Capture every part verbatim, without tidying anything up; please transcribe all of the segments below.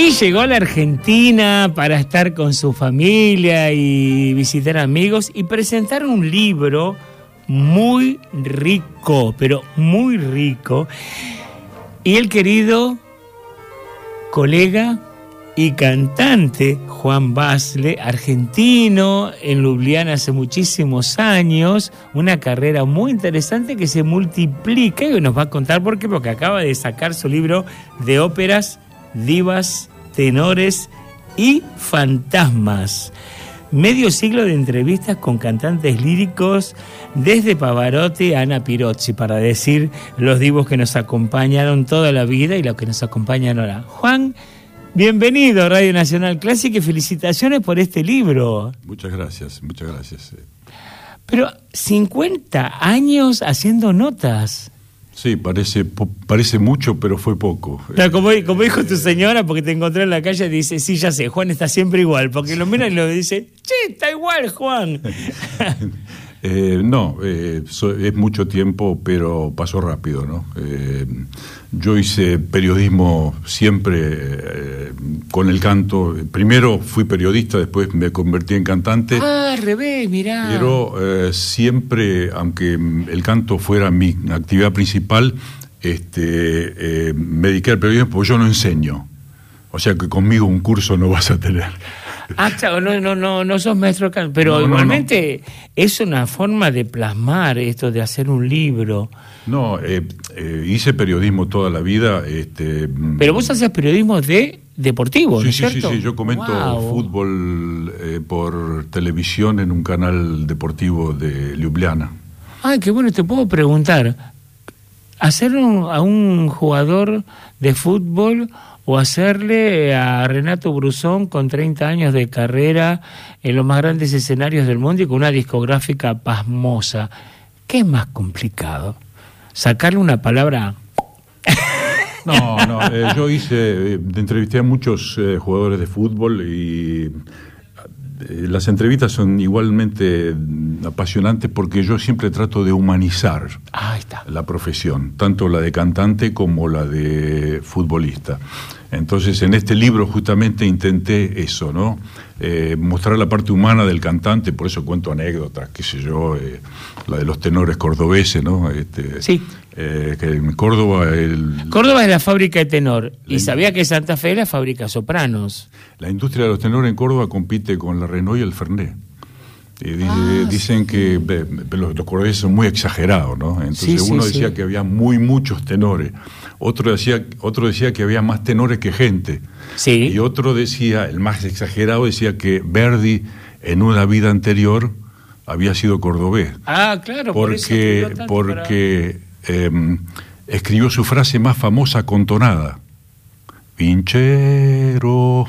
Y llegó a la Argentina para estar con su familia y visitar amigos y presentar un libro muy rico, pero muy rico. Y el querido colega y cantante Juan Basle, argentino, en Ljubljana hace muchísimos años, una carrera muy interesante que se multiplica y nos va a contar por qué, porque acaba de sacar su libro de óperas, divas, tenores y fantasmas. Medio siglo de entrevistas con cantantes líricos, desde Pavarotti a Ana Pirozzi, para decir los divos que nos acompañaron toda la vida y los que nos acompañan ahora. Juan, bienvenido a Radio Nacional Clásica y felicitaciones por este libro. Muchas gracias, muchas gracias. Pero cincuenta años haciendo notas. Sí, parece parece mucho, pero fue poco. Claro, como, como dijo tu señora, porque te encontró en la calle, dice, sí, ya sé, Juan está siempre igual, porque lo mira y lo dice, sí, está igual, Juan. eh, no, eh, so, es mucho tiempo, pero pasó rápido, ¿no? Eh, yo hice periodismo siempre eh, con el canto. Primero fui periodista, después me convertí en cantante. Ah, al revés, mirá. Pero eh, siempre, aunque el canto fuera mi actividad principal, este, eh, me dediqué al periodismo porque yo no enseño. O sea que conmigo un curso no vas a tener. Ah, claro, no, no, no, no sos maestro de canto, pero no, igualmente no, no. Es una forma de plasmar esto, de hacer un libro. No, eh, eh, hice periodismo toda la vida. Este, pero vos hacías periodismo de deportivo, sí, ¿no es sí, cierto? Sí, sí, yo comento wow. fútbol eh, por televisión en un canal deportivo de Ljubljana. Ay, qué bueno, te puedo preguntar, ¿hacer un, a un jugador de fútbol o hacerle a Renato Brusón con treinta años de carrera en los más grandes escenarios del mundo y con una discográfica pasmosa? ¿Qué es más complicado? ¿Sacarle una palabra? No, no, eh, yo hice, eh, entrevisté a muchos eh, jugadores de fútbol y eh, las entrevistas son igualmente apasionantes porque yo siempre trato de humanizar ah, ahí está. la profesión, tanto la de cantante como la de futbolista. Entonces, en este libro justamente intenté eso, ¿no? Eh, mostrar la parte humana del cantante, por eso cuento anécdotas, qué sé yo, eh, la de los tenores cordobeses, ¿no? Este, sí. Eh, que en Córdoba... El, Córdoba es la fábrica de tenor, y sabía que Santa Fe es la fábrica de sopranos. La industria de los tenores en Córdoba compite con la Renault y el Fernet. Y ah, dicen sí. que be, be, los, los cordobeses son muy exagerados, ¿no? Entonces sí, uno sí, decía sí. que había muy muchos tenores, otro decía, otro decía que había más tenores que gente, sí. y otro decía, el más exagerado, decía que Verdi en una vida anterior había sido cordobés. Ah, claro. Porque, por eso porque eh, escribió su frase más famosa con tonada. Pinchero.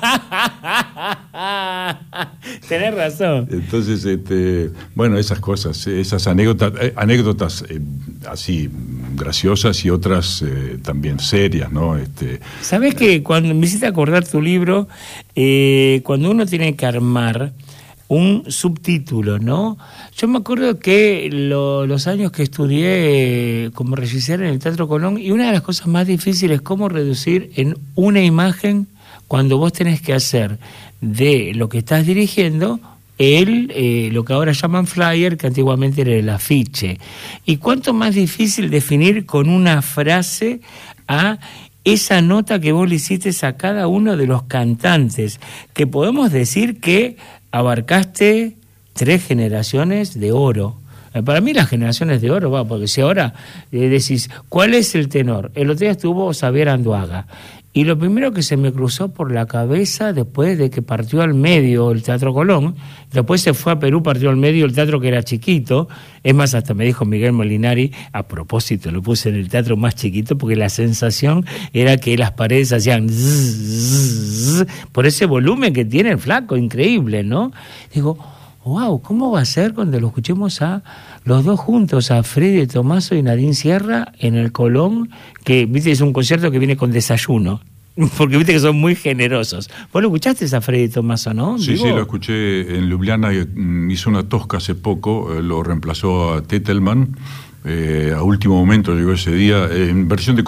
Tenés razón. Entonces, este, bueno, esas cosas, esas anécdotas, eh, anécdotas eh, así graciosas y otras eh, también serias, ¿no? Este, ¿Sabés que cuando me hiciste acordar tu libro, eh, cuando uno tiene que armar un subtítulo, ¿no? Yo me acuerdo que lo, los años que estudié como regisseur en el Teatro Colón, y una de las cosas más difíciles es cómo reducir en una imagen cuando vos tenés que hacer de lo que estás dirigiendo el, eh, lo que ahora llaman flyer, que antiguamente era el afiche. Y cuánto más difícil definir con una frase a esa nota que vos le hiciste a cada uno de los cantantes, que podemos decir que abarcaste tres generaciones de oro. Para mí las generaciones de oro, va, porque si ahora eh, decís, ¿cuál es el tenor? El otro día estuvo Xavier Anduaga, y lo primero que se me cruzó por la cabeza después de que partió al medio el Teatro Colón, después se fue a Perú, partió al medio el teatro que era chiquito, es más, hasta me dijo Miguel Molinari, a propósito, lo puse en el teatro más chiquito porque la sensación era que las paredes hacían zzz, zzz, por ese volumen que tiene el flaco, increíble, ¿no? Digo, wow, ¿cómo va a ser cuando lo escuchemos a los dos juntos, a Freddy Tomaso y Nadine Sierra en el Colón, que, viste, es un concierto que viene con desayuno, porque viste que son muy generosos. ¿Vos lo escuchaste a Freddy Tomaso, no? Sí, Digo, sí, lo escuché en Ljubljana, hizo una tosca hace poco, lo reemplazó a Tettelman, eh, a último momento llegó ese día, en versión de